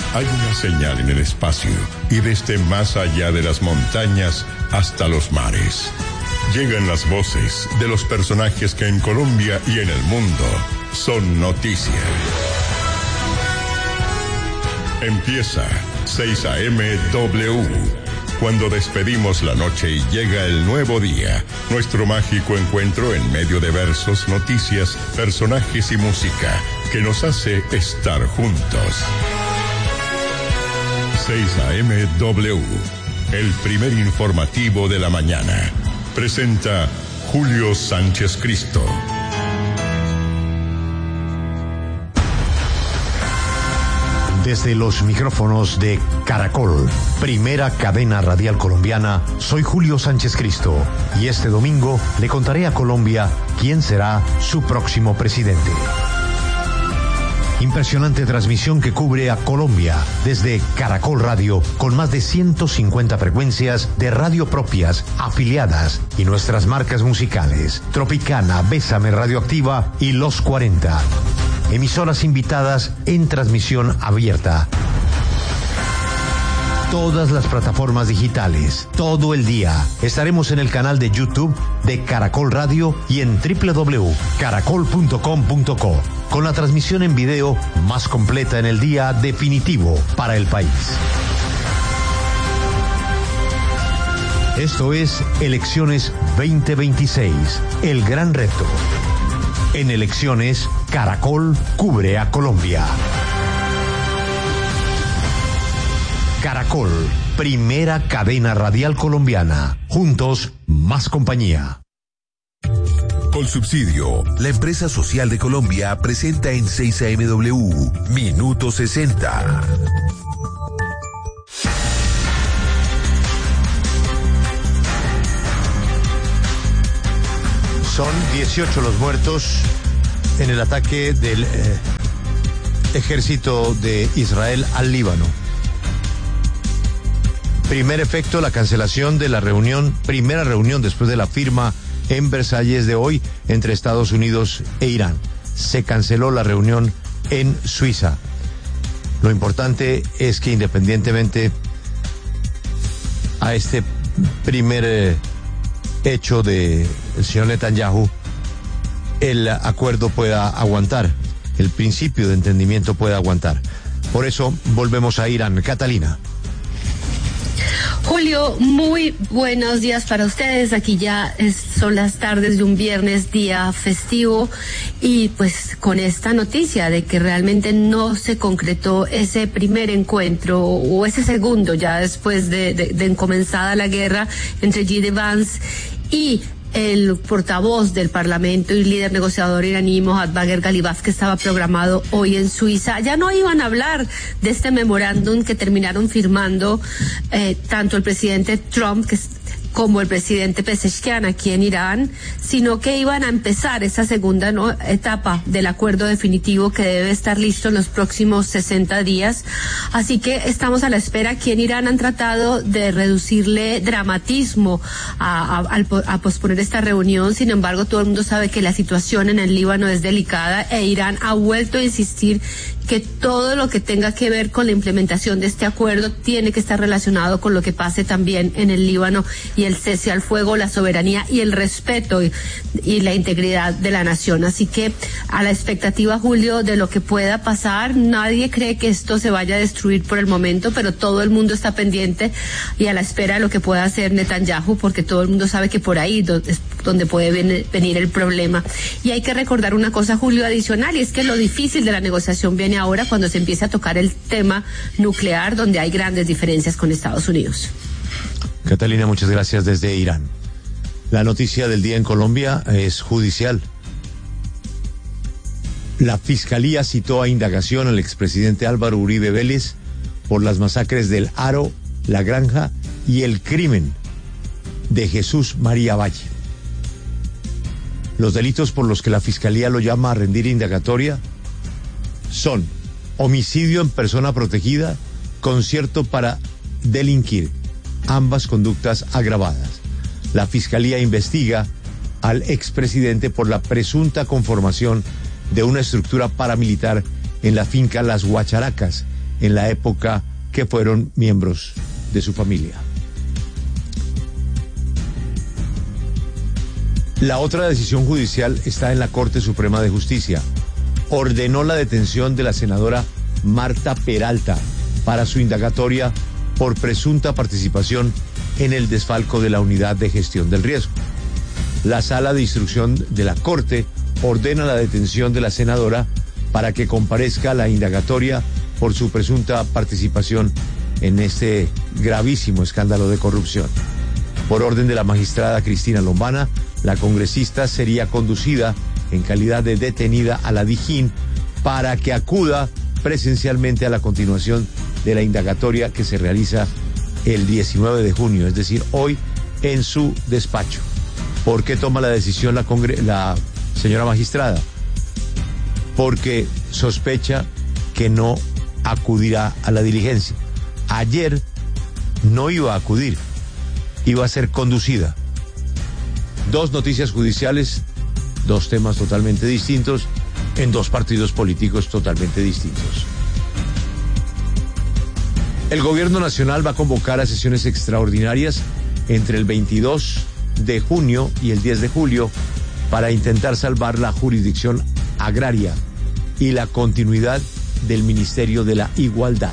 Hay una señal en el espacio y desde más allá de las montañas hasta los mares. Llegan las voces de los personajes que en Colombia y en el mundo son noticia. Empieza 6 a.m. W. Cuando despedimos la noche y llega el nuevo día, nuestro mágico encuentro en medio de versos, noticias, personajes y música que nos hace estar juntos. 6 a.m. W, el primer informativo de la mañana. Presenta Julio Sánchez Cristo. Desde los micrófonos de Caracol, primera cadena radial colombiana, soy Julio Sánchez Cristo y este domingo le contaré a Colombia quién será su próximo presidente. Impresionante transmisión que cubre a Colombia desde Caracol Radio con más de 150 frecuencias de radio propias, afiliadas y nuestras marcas musicales, Tropicana, Bésame Radioactiva y Los 40. Emisoras invitadas en transmisión abierta. Todas las plataformas digitales, todo el día. Estaremos en el canal de YouTube de Caracol Radio y en www.caracol.com.co con la transmisión en video más completa en el día definitivo para el país. Esto es Elecciones 2026, el gran reto. En Elecciones, Caracol cubre a Colombia. Caracol, primera cadena radial colombiana. Juntos, más compañía. Colsubsidio, la empresa social de Colombia, presenta en 6 AMW, Minuto 60. Son 18 los muertos en el ataque del ejército de Israel al Líbano. Primer efecto, la cancelación de la reunión, primera reunión después de la firma en Versalles de hoy entre Estados Unidos e Irán. Se canceló la reunión en Suiza. Lo importante es que independientemente a este primer hecho del señor Netanyahu, el acuerdo pueda aguantar, el principio de entendimiento pueda aguantar. Por eso volvemos a Irán. Catalina. Julio, muy buenos días para ustedes. Aquí ya son las tardes de un viernes, día festivo, y pues con esta noticia de que realmente no se concretó ese primer encuentro o ese segundo ya después de comenzada la guerra entre J.D. Vance y el portavoz del Parlamento y líder negociador iraní Mohammad Bagher Ghalibaf, que estaba programado hoy en Suiza. Ya no iban a hablar de este memorándum que terminaron firmando tanto el presidente Trump como el presidente Pezeshkian aquí en Irán, sino que iban a empezar esa segunda etapa del acuerdo definitivo que debe estar listo en los próximos 60 días. Así que estamos a la espera. Aquí en Irán han tratado de reducirle dramatismo a posponer esta reunión. Sin embargo, todo el mundo sabe que la situación en el Líbano es delicada e Irán ha vuelto a insistir que todo lo que tenga que ver con la implementación de este acuerdo tiene que estar relacionado con lo que pase también en el Líbano y el cese al fuego, la soberanía y el respeto y la integridad de la nación. Así que a la expectativa, Julio, de lo que pueda pasar. Nadie cree que esto se vaya a destruir por el momento, pero todo el mundo está pendiente y a la espera de lo que pueda hacer Netanyahu, porque todo el mundo sabe que por ahí es donde puede venir el problema. Y hay que recordar una cosa, Julio, adicional, y es que lo difícil de la negociación viene ahora cuando se empiece a tocar el tema nuclear, donde hay grandes diferencias con Estados Unidos. Catalina, muchas gracias desde Irán. La noticia del día en Colombia es judicial. La Fiscalía citó a indagación al expresidente Álvaro Uribe Vélez por las masacres del Aro, La Granja y el crimen de Jesús María Valle. Los delitos por los que la Fiscalía lo llama a rendir indagatoria son homicidio en persona protegida, concierto para delinquir, ambas conductas agravadas. La Fiscalía investiga al expresidente por la presunta conformación de una estructura paramilitar en la finca Las Guacharacas, en la época que fueron miembros de su familia. La otra decisión judicial está en la Corte Suprema de Justicia. Ordenó la detención de la senadora Marta Peralta para su indagatoria por presunta participación en el desfalco de la Unidad de Gestión del Riesgo. La Sala de Instrucción de la Corte ordena la detención de la senadora para que comparezca a la indagatoria por su presunta participación en este gravísimo escándalo de corrupción. Por orden de la magistrada Cristina Lombana, la congresista sería conducida en calidad de detenida a la Dijín para que acuda presencialmente a la continuación de la indagatoria que se realiza el 19 de junio, es decir, hoy, en su despacho. ¿Por qué toma la decisión la señora magistrada? Porque sospecha que no acudirá a la diligencia. Ayer no iba a acudir, iba a ser conducida. Dos noticias judiciales, dos temas totalmente distintos, en dos partidos políticos totalmente distintos. El gobierno nacional va a convocar a sesiones extraordinarias entre el 22 de junio y el 10 de julio para intentar salvar la jurisdicción agraria y la continuidad del Ministerio de la Igualdad.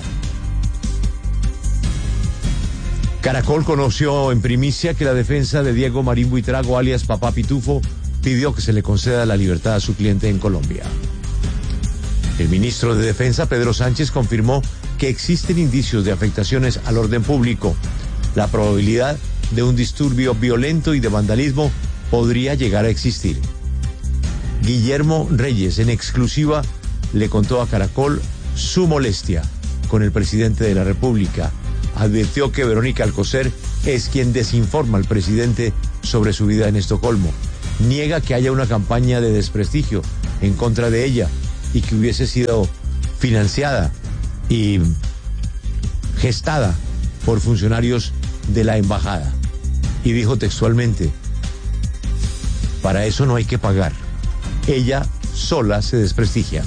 Caracol conoció en primicia que la defensa de Diego Marín Buitrago, alias Papá Pitufo, pidió que se le conceda la libertad a su cliente en Colombia. El ministro de Defensa, Pedro Sánchez, confirmó que existen indicios de afectaciones al orden público. La probabilidad de un disturbio violento y de vandalismo podría llegar a existir. Guillermo Reyes, en exclusiva, le contó a Caracol su molestia con el presidente de la República. Advirtió que Verónica Alcocer es quien desinforma al presidente sobre su vida en Estocolmo. Niega que haya una campaña de desprestigio en contra de ella y que hubiese sido financiada y gestada por funcionarios de la embajada. Y dijo textualmente: para eso no hay que pagar. Ella sola se desprestigia.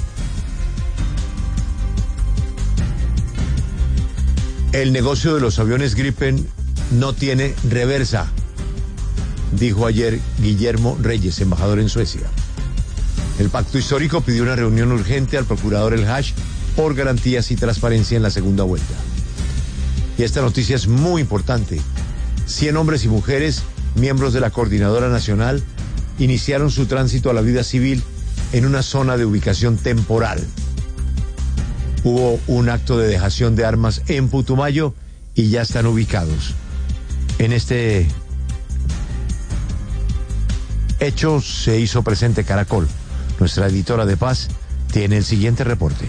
El negocio de los aviones Gripen no tiene reversa, dijo ayer Guillermo Reyes, embajador en Suecia. El Pacto Histórico pidió una reunión urgente al procurador El Hash por garantías y transparencia en la segunda vuelta. Y esta noticia es muy importante. 100 hombres y mujeres, miembros de la Coordinadora Nacional, iniciaron su tránsito a la vida civil en una zona de ubicación temporal. Hubo un acto de dejación de armas en Putumayo y ya están ubicados. En este hecho se hizo presente Caracol. Nuestra editora de paz tiene el siguiente reporte.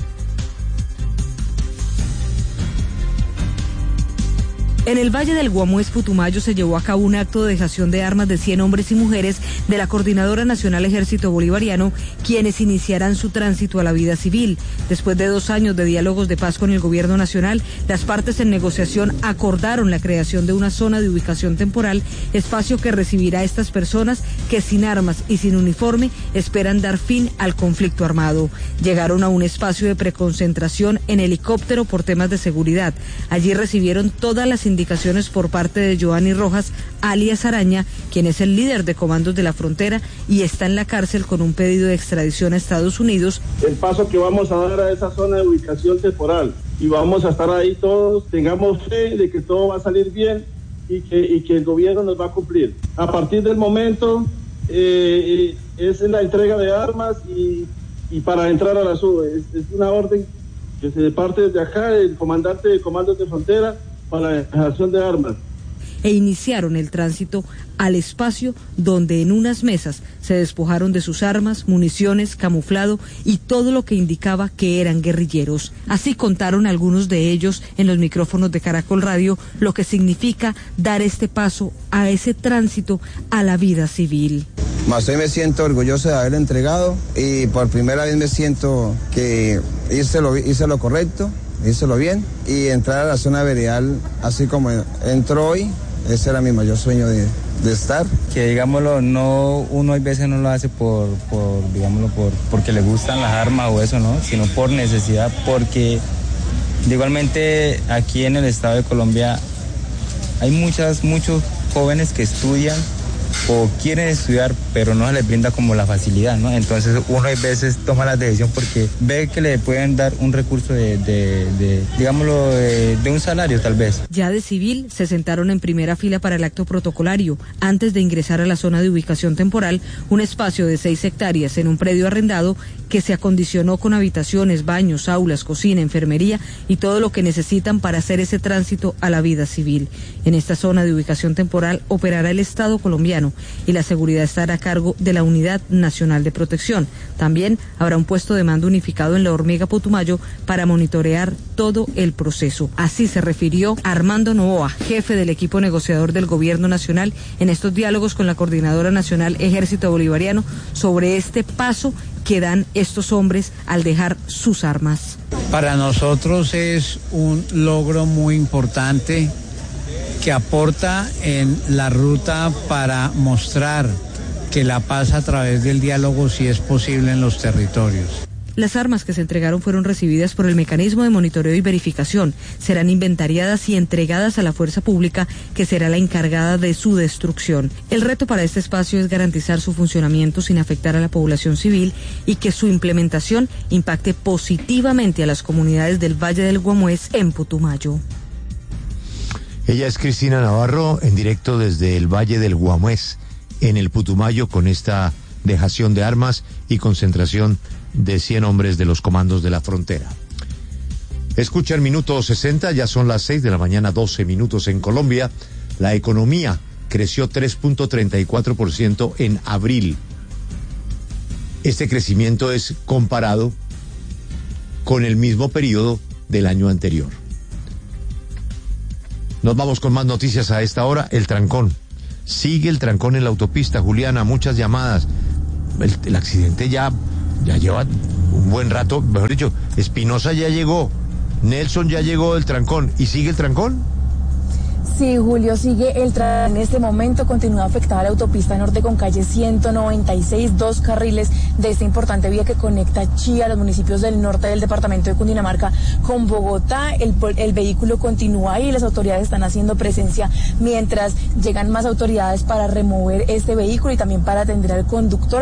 En el Valle del Guamués, Putumayo, se llevó a cabo un acto de dejación de armas de 100 hombres y mujeres de la Coordinadora Nacional Ejército Bolivariano, quienes iniciarán su tránsito a la vida civil. Después de 2 años de diálogos de paz con el gobierno nacional, las partes en negociación acordaron la creación de una zona de ubicación temporal, espacio que recibirá a estas personas que sin armas y sin uniforme esperan dar fin al conflicto armado. Llegaron a un espacio de preconcentración en helicóptero por temas de seguridad. Allí recibieron todas las indicaciones por parte de Joanny Rojas, alias Araña, quien es el líder de comandos de la frontera y está en la cárcel con un pedido de extradición a Estados Unidos. El paso que vamos a dar a esa zona de ubicación temporal, y vamos a estar ahí todos, tengamos fe de que todo va a salir bien y que el gobierno nos va a cumplir. A partir del momento es la entrega de armas y para entrar a la SUBE. Es una orden que se parte desde acá, el comandante de comandos de frontera, para la dejación de armas. E iniciaron el tránsito al espacio donde en unas mesas se despojaron de sus armas, municiones, camuflado y todo lo que indicaba que eran guerrilleros. Así contaron algunos de ellos en los micrófonos de Caracol Radio lo que significa dar este paso a ese tránsito a la vida civil. Más hoy me siento orgulloso de haberlo entregado y por primera vez me siento que hice lo correcto, hice lo bien, y entrar a la zona veredal así como entró hoy. Ese era mi mayor sueño de estar. Que digámoslo, uno a veces no lo hace porque le gustan las armas o eso, ¿no? Sino por necesidad, porque Igualmente aquí en el estado de Colombia hay muchos jóvenes que estudian o quieren estudiar, pero no se les brinda como la facilidad, ¿no? Entonces uno a veces toma la decisión porque ve que le pueden dar un recurso de un salario tal vez. Ya de civil se sentaron en primera fila para el acto protocolario, antes de ingresar a la zona de ubicación temporal, un espacio de 6 hectáreas en un predio arrendado que se acondicionó con habitaciones, baños, aulas, cocina, enfermería y todo lo que necesitan para hacer ese tránsito a la vida civil. En esta zona de ubicación temporal operará el Estado colombiano y la seguridad estará a cargo de la Unidad Nacional de Protección. También habrá un puesto de mando unificado en la Hormiga Putumayo para monitorear todo el proceso. Así se refirió Armando Novoa, jefe del equipo negociador del Gobierno Nacional, en estos diálogos con la Coordinadora Nacional Ejército Bolivariano sobre este paso que dan estos hombres al dejar sus armas. Para nosotros es un logro muy importante que aporta en la ruta para mostrar que la paz a través del diálogo sí es posible en los territorios. Las armas que se entregaron fueron recibidas por el mecanismo de monitoreo y verificación. Serán inventariadas y entregadas a la fuerza pública, que será la encargada de su destrucción. El reto para este espacio es garantizar su funcionamiento sin afectar a la población civil y que su implementación impacte positivamente a las comunidades del Valle del Guamués en Putumayo. Ella es Cristina Navarro, en directo desde el Valle del Guamués, en el Putumayo, con esta dejación de armas y concentración de 100 hombres de los comandos de la frontera. Escucha el minuto 60, ya son las 6 de la mañana, 12 minutos en Colombia. La economía creció 3.34% en abril. Este crecimiento es comparado con el mismo periodo del año anterior. Nos vamos con más noticias a esta hora. El trancón. Sigue el trancón en la autopista, Juliana, muchas llamadas. El accidente ya lleva un buen rato, mejor dicho, Espinosa ya llegó, Nelson ya llegó del trancón, ¿y sigue el trancón? Sí, Julio, sigue el trancón. En este momento continúa afectada la autopista norte con calle 196, 2 carriles de esta importante vía que conecta Chía, los municipios del norte del departamento de Cundinamarca, con Bogotá. El vehículo continúa ahí y las autoridades están haciendo presencia mientras llegan más autoridades para remover este vehículo y también para atender al conductor.